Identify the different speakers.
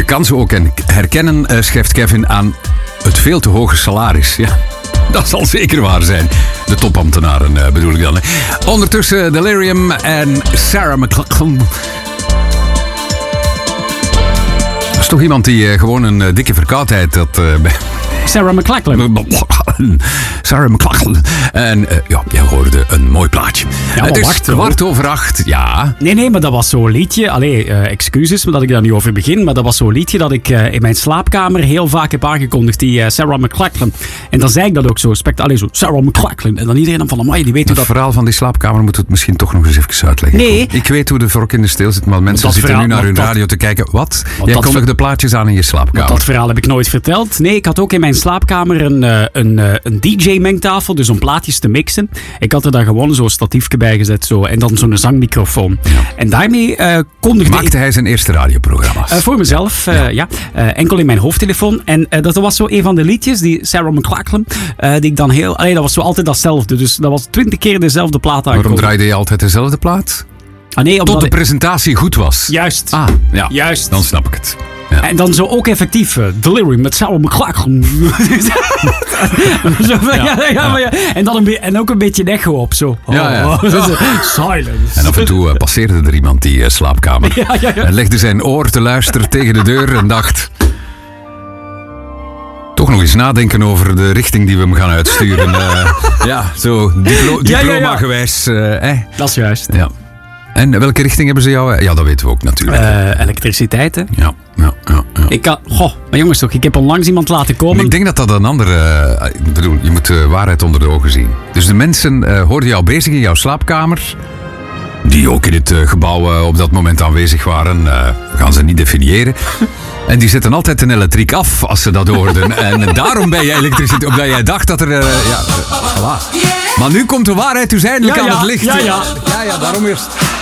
Speaker 1: Je kan ze ook herkennen, schrijft Kevin, aan het veel te hoge salaris. Ja, dat zal zeker waar zijn. De topambtenaren bedoel ik dan. Hè. Ondertussen Delirium en Sarah McLachlan. Dat is toch iemand die gewoon een dikke verkoudheid had...
Speaker 2: Sarah McLachlan.
Speaker 1: Sarah McLachlan. En jij hoorde een mooi plaatje.
Speaker 2: Ja,
Speaker 1: het is
Speaker 2: wacht,
Speaker 1: 7:15, ja.
Speaker 2: Nee, maar dat was zo'n liedje. Excuses dat ik daar nu over begin. Maar dat was zo'n liedje dat ik in mijn slaapkamer heel vaak heb aangekondigd. Die Sarah McLachlan. En dan zei ik dat ook zo. Zo Sarah McLachlan. En dan iedereen dan van, amai, die weet hoe dat...
Speaker 1: Het verhaal van die slaapkamer moeten we het misschien toch nog eens even uitleggen.
Speaker 2: Nee.
Speaker 1: Ik weet hoe de vork in de steel zit, maar mensen zitten nu naar hun radio te kijken. Wat? Jij kondigt de plaatjes aan in je slaapkamer.
Speaker 2: Dat verhaal heb ik nooit verteld. Nee, ik had ook in mijn slaapkamer een DJ-mengtafel, dus om plaatjes te mixen. Ik had er daar gewoon zo'n statiefje bij gezet zo, en dan zo'n zangmicrofoon. Ja. En daarmee kondigde
Speaker 1: Maakte hij zijn eerste radioprogramma's?
Speaker 2: Voor mezelf, enkel in mijn hoofdtelefoon. En dat was zo een van de liedjes, die Sarah McLachlan, die ik dan dat was zo altijd datzelfde. Dus dat was 20 keer dezelfde plaat aangekondigd.
Speaker 1: Waarom draaide je altijd dezelfde plaat?
Speaker 2: Nee,
Speaker 1: tot de presentatie goed was.
Speaker 2: Juist.
Speaker 1: Ja.
Speaker 2: Juist.
Speaker 1: Dan snap ik het. Ja.
Speaker 2: En dan zo ook effectief Delirium met Sarah McLachlan. En dan en ook een beetje echo op. Zo. Silence.
Speaker 1: En af en toe passeerde er iemand die slaapkamer. En legde zijn oor te luisteren tegen de deur en dacht... Toch nog eens nadenken over de richting die we hem gaan uitsturen. Zo diploma-gewijs.
Speaker 2: Dat is juist.
Speaker 1: Ja. En welke richting hebben ze jou? Ja, dat weten we ook natuurlijk.
Speaker 2: Elektriciteit, hè?
Speaker 1: Ja.
Speaker 2: Maar jongens toch, ik heb onlangs iemand laten komen.
Speaker 1: Ik denk dat dat een andere... Ik bedoel, je moet de waarheid onder de ogen zien. Dus de mensen hoorden jou bezig in jouw slaapkamer... die ook in het gebouw op dat moment aanwezig waren. We gaan ze niet definiëren. En die zetten altijd een elektriek af als ze dat hoorden. En daarom ben je elektriciteit, omdat jij dacht dat er... voilà. Maar nu komt de waarheid dus eindelijk aan het licht.
Speaker 2: Ja,
Speaker 1: daarom eerst...